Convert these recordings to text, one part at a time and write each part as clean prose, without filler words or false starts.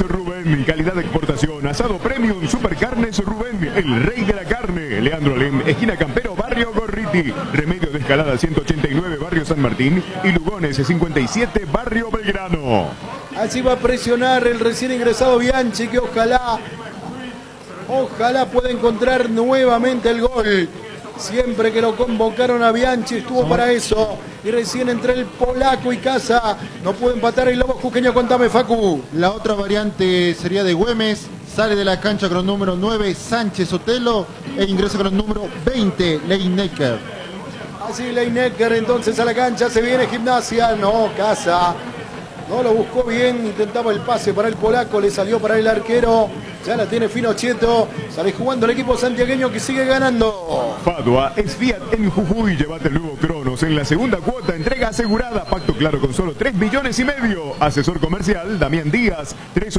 Rubén, calidad de exportación. Asado Premium Supercarnes Rubén, el rey de la carne. Leandro Alem, esquina Campero, barrio Gorriti. Remedio de Escalada 189, barrio San Martín. Y Lugones 57, barrio Belgrano. Así va a presionar el recién ingresado Bianchi, que ojalá pueda encontrar nuevamente el gol. Siempre que lo convocaron a Bianchi estuvo para eso. Y recién entre el polaco y Casa no pudo empatar el Lobo Jujeño. Contame, Facu. La otra variante sería de Güemes. Sale de la cancha con el número 9 Sánchez Otelo e ingresa con el número 20 Leinecker. Así Leinecker entonces a la cancha. Se viene Gimnasia. No, Casa no lo buscó bien, intentaba el pase para el polaco, le salió para el arquero, ya la tiene Finocchietto, sale jugando el equipo santiagueño que sigue ganando. Padua es Fiat en Jujuy, llévate el nuevo Cronos en la segunda cuota, entrega asegurada, pacto claro con solo 3,5 millones. Asesor comercial, Damián Díaz,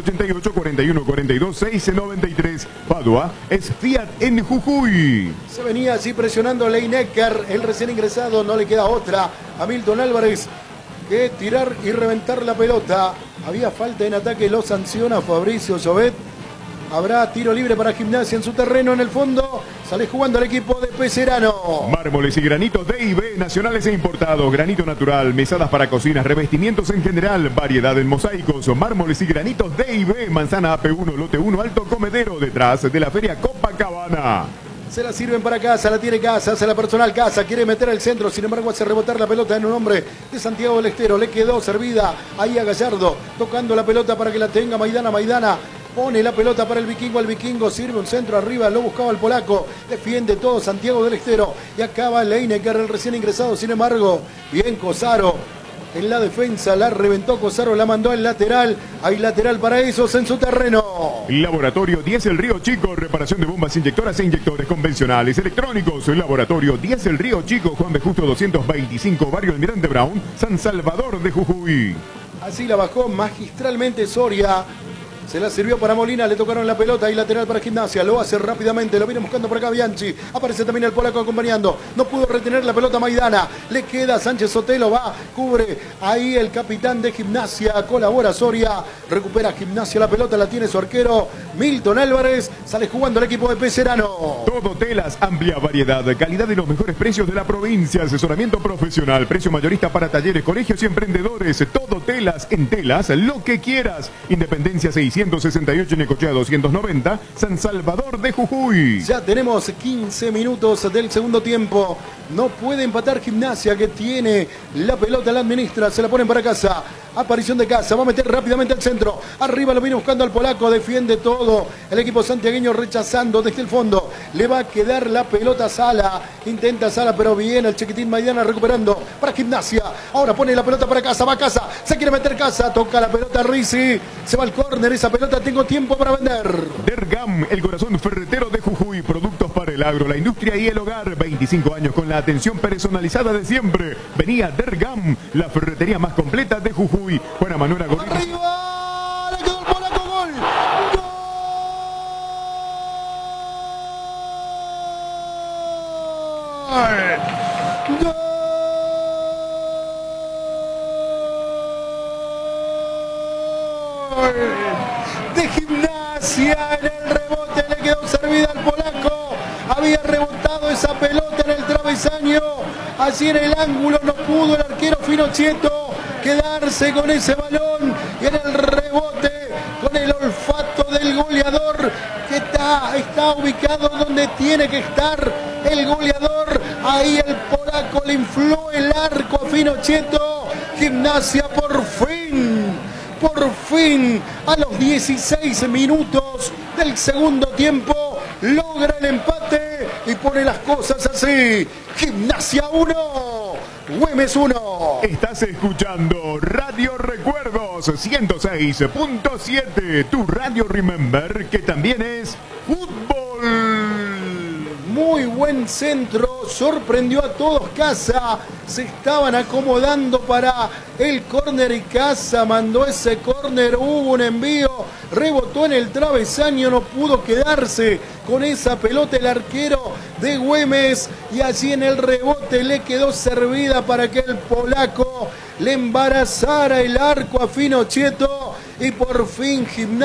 388-41-42-693. Padua es Fiat en Jujuy. Se venía así presionando Leinecker, el recién ingresado, no le queda otra a Milton Álvarez que tirar y reventar la pelota. Había falta en ataque, lo sanciona Fabricio Llobet. Habrá tiro libre para Gimnasia en su terreno. En el fondo sale jugando el equipo de Pecerano. Mármoles y granitos D&B, nacionales e importados, granito natural, mesadas para cocinas, revestimientos en general, variedad en mosaicos, mármoles y granitos D&B, manzana AP1, lote 1, Alto Comedero, detrás de la feria Copacabana. Se la sirven para Casa, la tiene Casa, hace la personal Casa, quiere meter al centro, sin embargo hace rebotar la pelota en un hombre de Santiago del Estero, le quedó servida ahí a Gallardo, tocando la pelota para que la tenga Maidana, pone la pelota para el vikingo, al vikingo sirve un centro arriba, lo buscaba el polaco, defiende todo Santiago del Estero y acaba Leinecker, el recién ingresado, sin embargo, bien Cosaro. En la defensa la reventó Cosaro, la mandó al lateral. Hay lateral para esos en su terreno. Laboratorio 10 El Río Chico, reparación de bombas inyectoras e inyectores convencionales electrónicos. Laboratorio 10 El Río Chico, Juan de Justo 225, barrio Almirante Brown, San Salvador de Jujuy. Así la bajó magistralmente Soria. Se la sirvió para Molina, le tocaron la pelota y lateral para Gimnasia, lo hace rápidamente, lo viene buscando por acá Bianchi, aparece también el polaco acompañando, no pudo retener la pelota Maidana, le queda Sánchez Sotelo, va, cubre ahí el capitán de Gimnasia, colabora Soria, recupera Gimnasia la pelota, la tiene su arquero Milton Álvarez, sale jugando el equipo de Pecerano. Todo telas, amplia variedad, calidad y los mejores precios de la provincia, asesoramiento profesional, precio mayorista para talleres, colegios y emprendedores, todo telas, en telas, lo que quieras, Independencia 668, Necochea 290, San Salvador de Jujuy. Ya tenemos 15 minutos del segundo tiempo. No puede empatar Gimnasia, que tiene la pelota, la administra, se la ponen para Casa. Aparición de Casa, va a meter rápidamente al centro. Arriba lo viene buscando al polaco, defiende todo. El equipo santiagueño rechazando desde el fondo. Le va a quedar la pelota a Sala. Intenta Sala, pero bien el chiquitín Maidana recuperando para Gimnasia. Ahora pone la pelota para Casa, va Casa. Se quiere meter Casa, toca la pelota Rizzi. Se va al córner, esa pelota tengo tiempo para vender. Dergam, el corazón ferretero de Jujuy. Productos para el agro, la industria y el hogar. 25 años con la atención personalizada de siempre. Venía Dergam, la ferretería más completa de Jujuy. Buena Manuela Gorriti. ¡Arriba! ¡Le quedó el polaco! ¡Gol! ¡Gol! ¡Gol! De Gimnasia en el rebote, le quedó servida al polaco. Había rebotado esa pelota en el travesaño. Allí en el ángulo no pudo el arquero Finocchietto quedarse con ese balón, y en el rebote, con el olfato del goleador, que está ubicado donde tiene que estar el goleador. Ahí el polaco le infló el arco a Finocchietto. Gimnasia por fin, a los 16 minutos del segundo tiempo, logra el empate y pone las cosas así. Gimnasia 1, Güemes 1. Estás escuchando Radio Recuerdos 106.7, tu Radio Remember, que también es fútbol. Muy buen centro, sorprendió a todos Casa, se estaban acomodando para el córner y Casa mandó ese córner, hubo un envío, rebotó en el travesaño, no pudo quedarse con esa pelota el arquero de Güemes, y allí en el rebote le quedó servida para que el polaco le embarazara el arco a Finocchietto, y por fin Gimnasia